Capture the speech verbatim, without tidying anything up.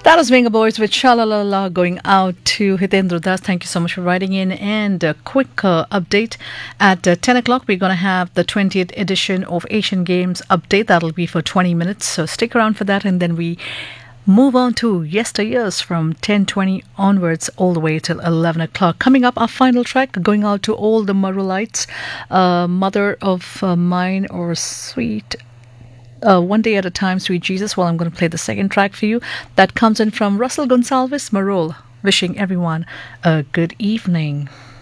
That was Venga Boys with Shalalala going out to Hitendra Das. Thank you so much for writing in. And a quick uh, update at uh, ten o'clock, we're going to have the twentieth edition of Asian Games update. That'll be for twenty minutes. So stick around for that. And then we move on to yesteryears from ten twenty onwards all the way till eleven o'clock. Coming up, our final track going out to all the Marulites, uh, Mother of uh, Mine or Sweet Uh, One Day at a Time, Sweet Jesus. Well, I'm going to play the second track for you. That comes in from Russell Gonsalves Marol, wishing everyone a good evening.